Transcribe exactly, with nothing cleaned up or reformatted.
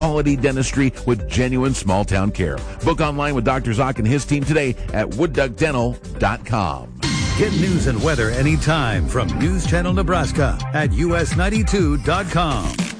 Quality dentistry with genuine small-town care. Book online with Doctor Zock and his team today at wood duck dental dot com. Get news and weather anytime from News Channel Nebraska at U S ninety-two dot com.